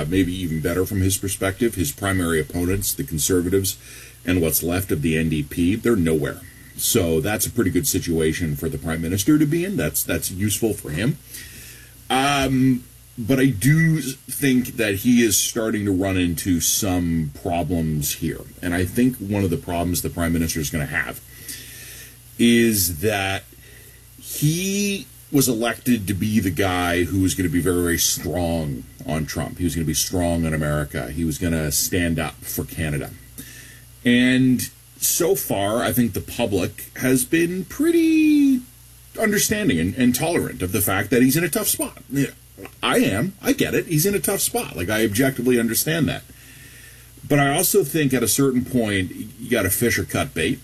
maybe even better from his perspective. His primary opponents, the Conservatives, and what's left of the NDP, they're nowhere. So that's a pretty good situation for the Prime Minister to be in. That's useful for him. But I do think that he is starting to run into some problems here. And I think one of the problems the Prime Minister is going to have is that he was elected to be the guy who was going to be very, very strong on Trump. He was going to be strong on America. He was going to stand up for Canada. And so far, I think the public has been pretty understanding and tolerant of the fact that he's in a tough spot. I am. I get it. He's in a tough spot. Like, I objectively understand that. But I also think at a certain point, you got to fish or cut bait.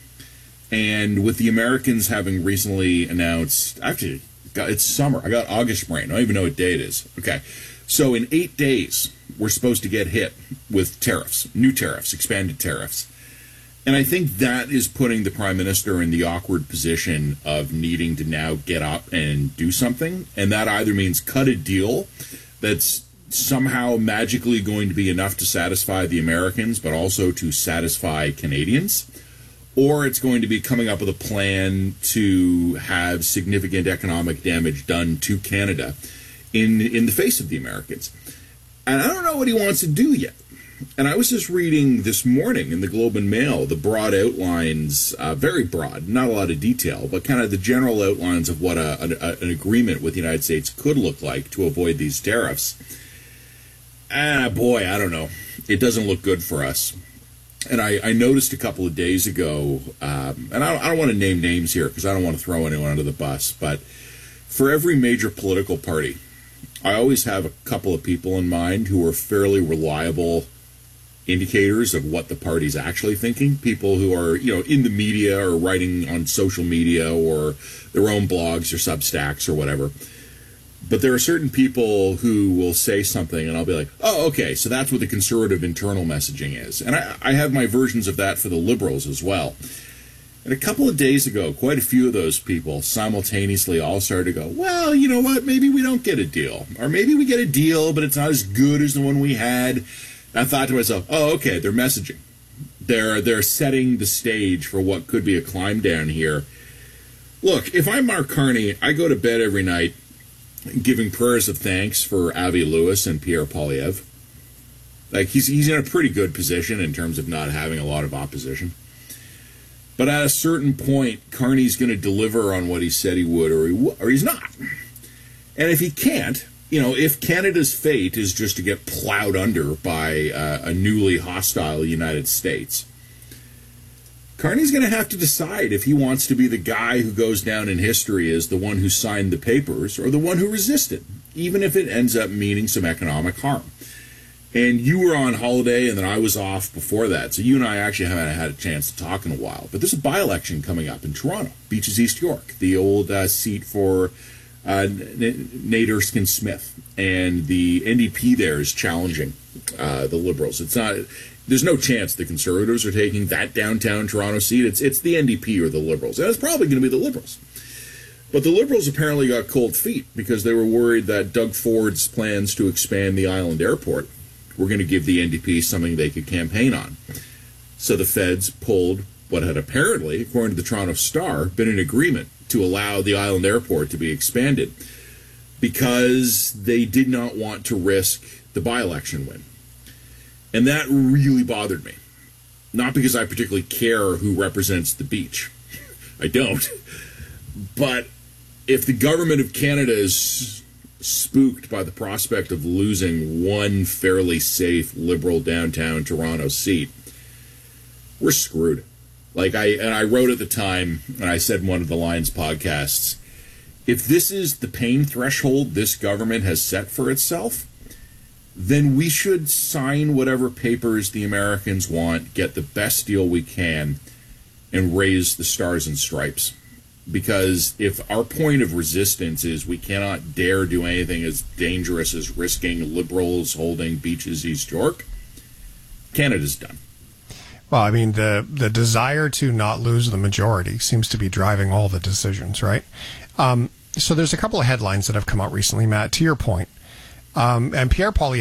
And with the Americans having recently announced, actually, it's summer. I got August brain. I don't even know what day it is. Okay. So in 8 days, we're supposed to get hit with tariffs, new tariffs, expanded tariffs. And I think that is putting the Prime Minister in the awkward position of needing to now get up and do something. And that either means cut a deal that's somehow magically going to be enough to satisfy the Americans, but also to satisfy Canadians, or it's going to be coming up with a plan to have significant economic damage done to Canada in the face of the Americans. And I don't know what he wants to do yet. And I was just reading this morning in the Globe and Mail the broad outlines, very broad, not a lot of detail, but kind of the general outlines of what an agreement with the United States could look like to avoid these tariffs. Boy, I don't know. It doesn't look good for us. And I noticed a couple of days ago, and I don't want to name names here because I don't want to throw anyone under the bus, but for every major political party, I always have a couple of people in mind who are fairly reliable indicators of what the party's actually thinking. People who are, in the media or writing on social media or their own blogs or Substacks or whatever. But there are certain people who will say something and I'll be like, oh, okay, so that's what the conservative internal messaging is. And I have my versions of that for the Liberals as well. And a couple of days ago, quite a few of those people simultaneously all started to go, well, you know what, maybe we don't get a deal. Or maybe we get a deal, but it's not as good as the one we had. I thought to myself, oh, okay, they're messaging. They're setting the stage for what could be a climb down here. Look, if I'm Mark Carney, I go to bed every night giving prayers of thanks for Avi Lewis and Pierre Poilievre. Like, he's in a pretty good position in terms of not having a lot of opposition. But at a certain point, Carney's going to deliver on what he said he would, or he's not. And if he can't, if Canada's fate is just to get plowed under by a newly hostile United States, Carney's going to have to decide if he wants to be the guy who goes down in history as the one who signed the papers or the one who resisted, even if it ends up meaning some economic harm. And you were on holiday, and then I was off before that, so you and I actually haven't had a chance to talk in a while. But there's a by-election coming up in Toronto, Beaches East York, the old seat for Nate Erskine-Smith, and the NDP there is challenging the Liberals. There's no chance the Conservatives are taking that downtown Toronto seat. It's the NDP or the Liberals, and it's probably going to be the Liberals. But the Liberals apparently got cold feet because they were worried that Doug Ford's plans to expand the Island Airport were going to give the NDP something they could campaign on. So the feds pulled what had apparently, according to the Toronto Star, been an agreement to allow the Island Airport to be expanded because they did not want to risk the by-election win. And that really bothered me. Not because I particularly care who represents the beach. I don't. But if the government of Canada is spooked by the prospect of losing one fairly safe Liberal downtown Toronto seat, we're screwed. I wrote at the time, and I said in one of the Lions podcasts, if this is the pain threshold this government has set for itself, then we should sign whatever papers the Americans want, get the best deal we can, and raise the stars and stripes. Because if our point of resistance is we cannot dare do anything as dangerous as risking Liberals holding Beaches East York, Canada's done. Well, I mean, the desire to not lose the majority seems to be driving all the decisions, right? So there's a couple of headlines that have come out recently, Matt, to your point. And Pierre Poilievre